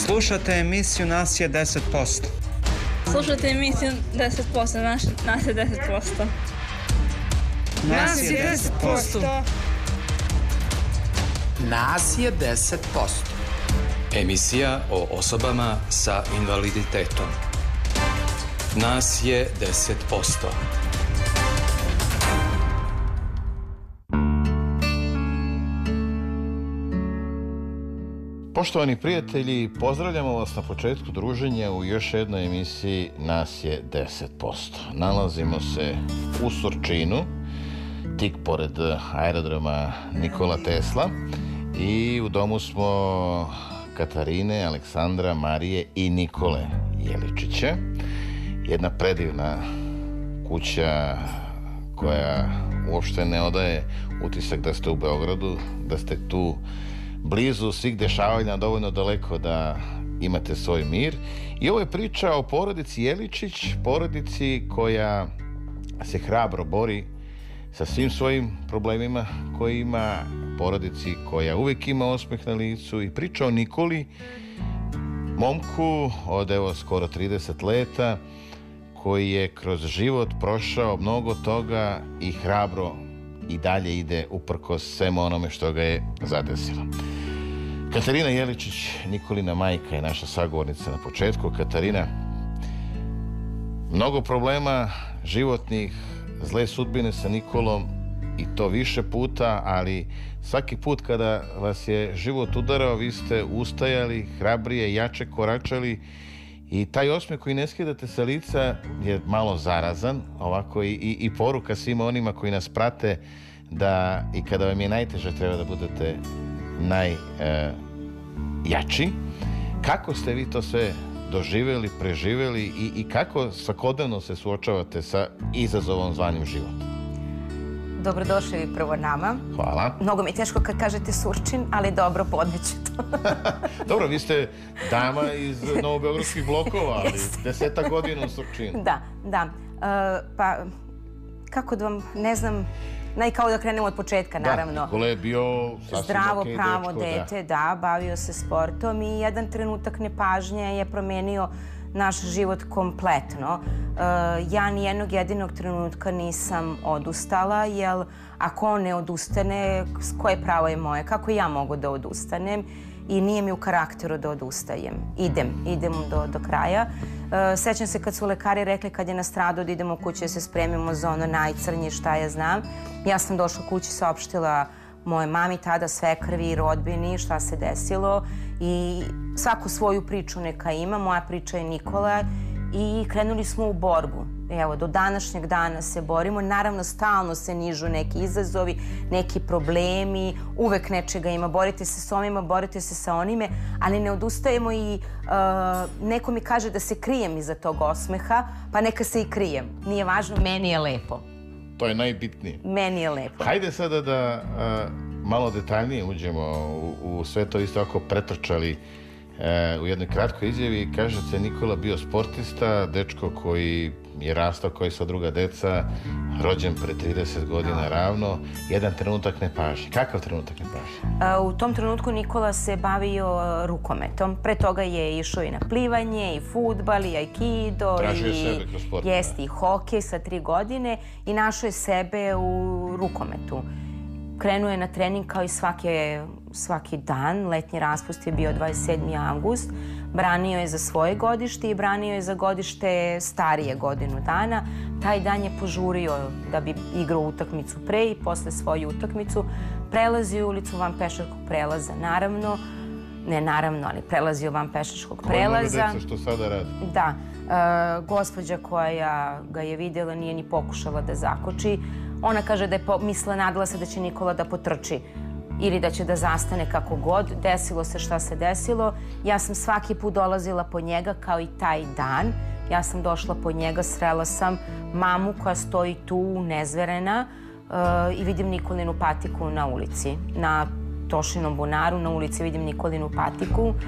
Slušate emisiju Nas je 10%. Slušajte emisiju 10%, nas je 10%. Nas je 10%. Nas je 10%. Emisija o osobama sa invaliditetom. Nas je 10%. Poštovani prijatelji, pozdravljamo vas na početku druženja u još jednoj emisiji Nas je 10%. Nalazimo se u Surčinu, tik pored aerodroma Nikola Tesla, i u domu smo Katarine, Aleksandra, Marije i Nikole Jeličića. Jedna predivna kuća koja uopšte ne odaje utisak da ste u Beogradu, da ste tu blizu svih dešavanja, dovoljno daleko da imate svoj mir. I ovo je priča o porodici Jeličić, porodici koja se hrabro bori sa svim svojim problemima koje ima, porodici koja uvijek ima osmeh na licu, i priča o Nikoli, momku od evo skoro 30 leta, koji je kroz život prošao mnogo toga i hrabro i dalje ide uprkos svemu onome što ga je zadesilo. Katarina Jeličić, Nikolina majka, je naša sagovornica na početku. Katarina, mnogo problema životnih, zle sudbine sa Nikolom, i to više puta, ali svaki put kada vas je život udarao, vi ste ustajali, hrabrije, jače koračali, i taj osmeh koji ne skidate sa lica je malo zarazan, ovako i poruka svima onima koji nas prate da i kada vam je najteže treba da budete najjači. Kako ste vi to sve doživjeli, preživjeli i kako svakodnevno se suočavate sa izazovom zvanim život? Dobrodošli vi prvo nama. Hvala. Mnogo mi je teško kad kažete Surčin, ali dobro, podneću to. Dobro, vi ste dama iz novobeogradskih blokova, ali 10 godina u Surčinu. Da. Pa, kako da vam, ne znam, kao da krenemo od početka, naravno. Da, Nikola je bio sasvim zdravo, okej pravo dečko, dete, da, bavio se sportom i jedan trenutak nepažnje je promenio naš život kompletno. Ja nijednog jedinog trenutka nisam odustala, jer ako on ne odustane, koje pravo je moje? Kako ja mogu da odustanem? I nije mi u karakteru da odustajem. Idem do kraja. Sećam se kad su lekari rekli kad je nastradao da idemo kući da se spremimo za ono najcrnje, šta ja znam. Ja sam došla kući, saopštila moje mami, tada svekrvi i rodbini šta se desilo, i svaku svoju priču neka ima. Moja priča je Nikola i krenuli smo u borbu. Evo, do današnjeg dana se borimo. Naravno, stalno se nižu neki izazovi, neki problemi, uvek nečega ima. Borite se s ovima, borite se sa onime, ali ne odustajemo. I neko mi kaže da se krijem iza tog osmeha, pa neka se i krijem. Nije važno, meni je lepo. To je najbitnije. Meni je lepo. Hajde sada da malo detaljnije uđemo u sve to. Isto ako pretrčali u jednoj kratkoj izjavi. Kažete, Nikola bio sportista, dečko koji je rastao koji sva druga deca, rođen pre 30 godina ravno, jedan trenutak nepažnje. Kakav trenutak nepažnje? U tom trenutku Nikola se bavio rukometom. Pre toga je išao i na plivanje, i fudbal, i aikido, tražio sebe kroz sport. Jeste, i hokej sa 3 godine, i našao je sebe u rukometu. Krenuo je na trening kao i svaki dan. Letnji raspust je bio 27. avgust. Branio je za svoje godište i branio je za godište starije godinu dana. Taj dan je požurio da bi igrao utakmicu pre i posle svoju utakmicu. Prelazio ulicu van pešačkog prelaza, naravno. Ne naravno, ali prelazio van pešačkog prelaza. Koje mnogo deca što sada radi? Da. Gospođa koja ga je vidjela nije ni pokušala da zakoči. Ona kaže da je mislila, nadala se da će Nikola da potrči ili da će da zastane kako god. Desilo se šta se desilo. Ja sam svaki put dolazila po njega kao i taj dan. Ja sam došla po njega, srela sam mamu koja stoji tu nezverena i vidim Nikolinu patiku na ulici. Na Tošinom bunaru na ulici vidim Nikolinu patiku.